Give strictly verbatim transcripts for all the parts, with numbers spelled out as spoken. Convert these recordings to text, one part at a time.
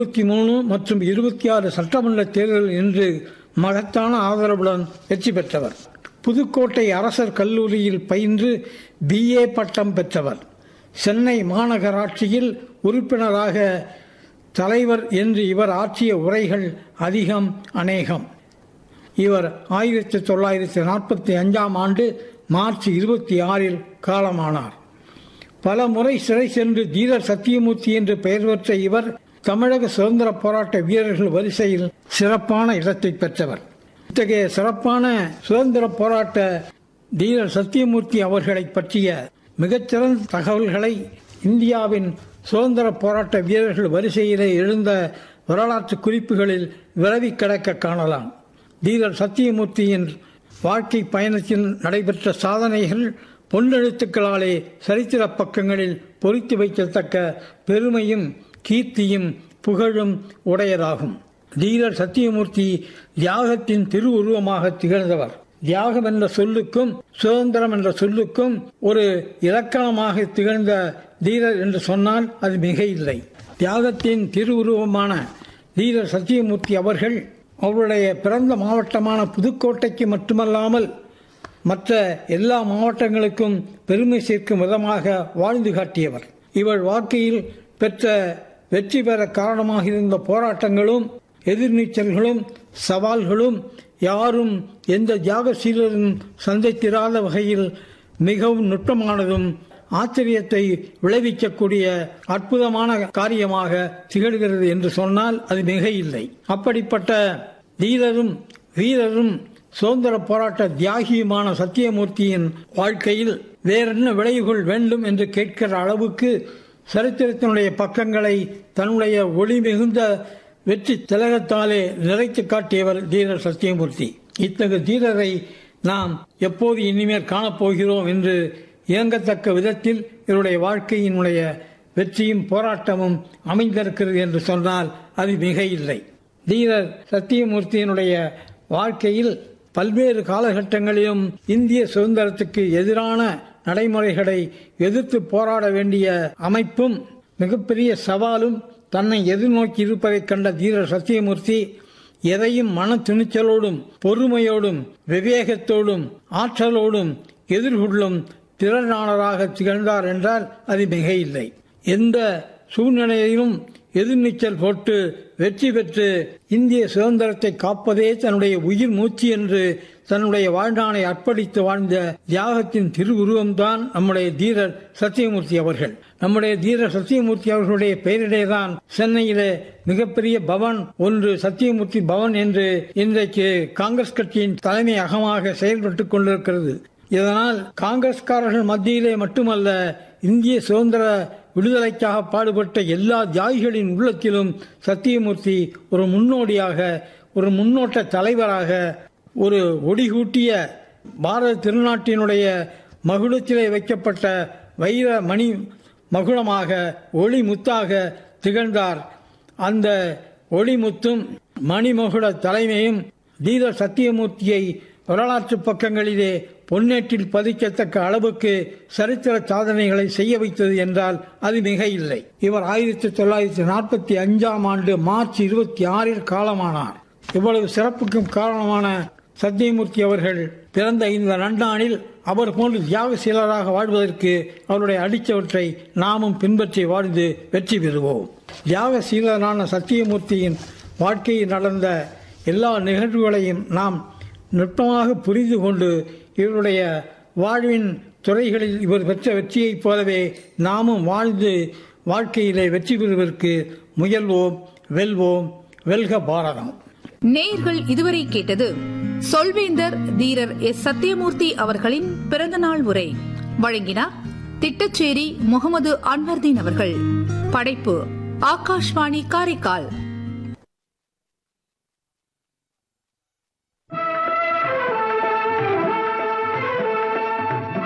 இருபத்தி மூணு மற்றும் இருபத்தி ஆறு சட்டமன்ற தேர்தலில் இன்று மகத்தான ஆதரவுடன் வெற்றி பெற்றவர். புதுக்கோட்டை அரசர் கல்லூரியில் பயின்று பிஏ பட்டம் பெற்றவர். சென்னை மாநகராட்சியில் உறுப்பினராக தலைவர் என்று இவர் ஆற்றிய உரைகள் அதிகம் அநேகம். இவர் ஆயிரத்தி தொள்ளாயிரத்தி நாற்பத்தி அஞ்சாம் ஆண்டு மார்ச் இருபத்தி ஆறில் காலமானார். பல முறை சிறை சென்று தீரர் சத்தியமூர்த்தி என்று பெயர் பெற்ற இவர் தமிழக சுதந்திர போராட்ட வீரர்கள் வரிசையில் சிறப்பான இடத்தை பெற்றவர். இத்தகைய சிறப்பான சுதந்திர போராட்ட தீரர் சத்தியமூர்த்தி அவர்களை பற்றிய மிகச்சிறந்த தகவல்களை இந்தியாவின் சுதந்திர போராட்ட வீரர்கள் வரிசையிலே எழுந்த வரலாற்று குறிப்புகளில் விரவி கிடக்க காணலாம். தீரர் சத்தியமூர்த்தியின் வாழ்க்கை பயணத்தில் நடைபெற்ற சாதனைகள் பொன்னெழுத்துக்களாலே சரித்திர பக்கங்களில் பொறித்து வைக்கத்தக்க பெருமையும் கீர்த்தியும் புகழும் உடையதாகும். தீரர் சத்தியமூர்த்தி தியாகத்தின் திருவுருவமாக திகழ்ந்தவர். தியாகம் என்ற சொல்லுக்கும் சுதந்திரம் என்ற சொல்லுக்கும் ஒரு இலக்கணமாக திகழ்ந்த தீரர் என்று சொன்னால் அது மிக இல்லை. தியாகத்தின் திருவுருவமான தீரர் சத்தியமூர்த்தி அவர்கள் அவருடைய பிறந்த மாவட்டமான புதுக்கோட்டைக்கு மட்டுமல்லாமல் மற்ற எல்லா மாவட்டங்களுக்கும் பெருமை சேர்க்கும் விதமாக வாழ்ந்து காட்டியவர். இவர் வாழ்க்கையில் பெற்ற வெற்றி பெற காரணமாக இருந்த போராட்டங்களும் எதிர்நீச்சல்களும் சவால்களும் யாரும் எந்த தியாகசீலரும் சந்தித்திராத வகையில் மிகவும் நுட்பமானதும் ஆச்சரியத்தை விளைவிக்கக்கூடிய அற்புதமான காரியமாக திகழ்கிறது என்று சொன்னால் அது மிக இல்லை. அப்படிப்பட்ட தீரரும் வீரரும் சுதந்திர போராட்ட தியாகியுமான சத்தியமூர்த்தியின் வாழ்க்கையில் வேறென்ன விளைவுகள் வேண்டும் என்று கேட்கிற அளவுக்கு சரித்திரத்தினுடைய பக்கங்களை தன்னுடைய ஒளி மிகுந்த வெற்றி திலகத்தாலே நிறைத்து காட்டியவர் தீரர் சத்தியமூர்த்தி. இத்தகைய தீரரை நாம் எப்போது இனிமேல் காணப்போகிறோம் என்று இயங்கத்தக்க விதத்தில் இவருடைய வாழ்க்கையினுடைய வெற்றியும் போராட்டமும் அமைந்திருக்கிறது என்று சொன்னால் அது மிக இல்லை. தீரர் சத்தியமூர்த்தியினுடைய வாழ்க்கையில் பல்வேறு காலகட்டங்களிலும் இந்திய சுதந்திரத்துக்கு எதிரான நடைமுறைகளை எதிர்த்து போராட வேண்டிய அமைப்பும் மிகப்பெரிய சவாலும் தன்னை எதிர்நோக்கி இருப்பதைக் கண்ட தீரர் சத்தியமூர்த்தி எதையும் மன துணிச்சலோடும் பொறுமையோடும் விவேகத்தோடும் ஆற்றலோடும் எதிர்கொள்ளும் திறனாளராக திகழ்ந்தார் என்றால் அது மிக இல்லை. எந்த சூழ்நிலையிலும் எதிர்நீச்சல் போட்டு வெற்றி பெற்று இந்திய சுதந்திரத்தை காப்பதே தன்னுடைய உயிர் மூச்சு என்று தன்னுடைய வாழ்நாளை அர்ப்பணித்து வாழ்ந்த தியாகத்தின் திருவுருவம்தான் நம்முடைய தீரர் சத்தியமூர்த்தி அவர்கள். நம்முடைய தீரர் சத்தியமூர்த்தி அவர்களுடைய பெயரிலேதான் சென்னையிலே மிகப்பெரிய பவன் ஒன்று சத்தியமூர்த்தி பவன் என்று இன்றைக்கு காங்கிரஸ் கட்சியின் தலைமை அகமாக செயல்பட்டுக் கொண்டிருக்கிறது. இதனால் காங்கிரஸ்காரர்கள் மத்தியிலே மட்டுமல்ல, இந்திய சுதந்திர விடுதலைக்காக பாடுபட்ட எல்லா தியாகிகளின் உள்ளத்திலும் சத்தியமூர்த்தி ஒரு முன்னோடியாக, ஒரு முன்னோட்ட தலைவராக, ஒரு ஒடிகூட்டிய பாரத திருநாட்டினுடைய மகுடத்திலே வைக்கப்பட்ட வைர மணி மகுடமாக ஒளி முத்தாக திகழ்ந்தார். அந்த ஒளிமுத்தும் மணிமகுட தலைமையும் தீரர் சத்தியமூர்த்தியை வரலாற்று பக்கங்களிலே பொன்னேற்றில் பதிக்கத்தக்க அளவுக்கு சரித்திர சாதனைகளை செய்ய வைத்தது என்றால் அது மிக இல்லை. இவர் ஆயிரத்தி தொள்ளாயிரத்தி நாற்பத்தி அஞ்சாம் ஆண்டு மார்ச் இருபத்தி ஆறில் காலமானார். இவ்வளவு சிறப்புக்கும் காரணமான சத்தியமூர்த்தி அவர்கள் பிறந்த இந்த நன்னாளில் அவர் போன்று தியாகசீலராக வாழ்வதற்கு அவருடைய அடிச்சவற்றை நாமும் பின்பற்றி வாழ்ந்து வெற்றி பெறுவோம். தியாகசீலரான சத்தியமூர்த்தியின் வாழ்க்கையில் நடந்த எல்லா நிகழ்வுகளையும் நாம் நுட்பமாக புரிந்து கொண்டு இவருடைய வாழ்வின் துறைகளில் இவர் பெற்ற வெற்றியைப் போலவே நாமும் வாழ்ந்து வாழ்க்கையிலே வெற்றி பெறுவதற்கு முயல்வோம். வெல்வோம். வெல்க பாரதம். நேயர்கள் இதுவரை கேட்டது சொல்வேந்தர் தீரர் எஸ் சத்தியமூர்த்தி அவர்களின் பிறந்தநாள் உரை. வழங்கினார் திட்டச்சேரி முகமது அன்வர்தீன் அவர்கள். படைப்பு ஆகாஷ்வாணி காரைக்கால்.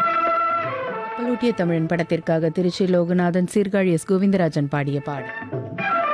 தமிழன் படத்திற்காக திருச்சி லோகநாதன் சீர்காழி எஸ் கோவிந்தராஜன் பாடிய பாடல்.